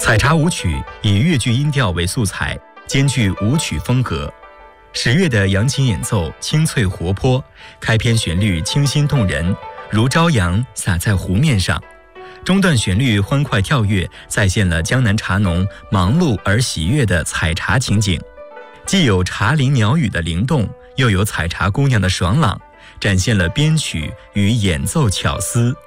采茶舞曲以越剧音调为素材，兼具舞曲风格。10月的扬琴演奏清脆活泼，开篇旋律清新动人，如朝阳洒在湖面上。中段旋律欢快跳跃，再现了江南茶农忙碌而喜悦的采茶情景，既有茶林鸟语的灵动，又有采茶姑娘的爽朗，展现了编曲与演奏巧思。